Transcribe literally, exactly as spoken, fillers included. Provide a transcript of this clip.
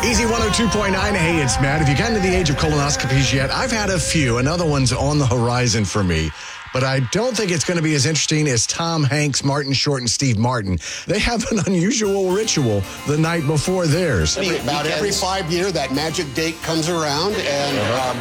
Easy one oh two point nine. Hey, it's Matt. Have you gotten to the age of colonoscopies yet? I've had a few. Another one's on the horizon for me. But I don't think it's going to be as interesting as Tom Hanks, Martin Short, and Steve Martin. They have an unusual ritual the night before theirs. About every five year, that magic date comes around, and um,